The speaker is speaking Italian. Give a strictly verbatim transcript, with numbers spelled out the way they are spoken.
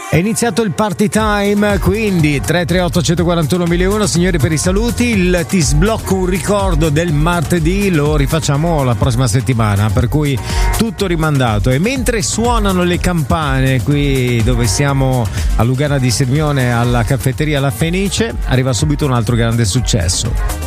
È iniziato il party time, quindi tre tre otto uno quattro uno uno zero uno, signori, per i saluti. Il ti sblocco un ricordo del martedì lo rifacciamo la prossima settimana, per cui tutto rimandato. E mentre suonano le campane qui dove siamo a Lugana di Sirmione alla caffetteria La Fenice, arriva subito un altro grande successo.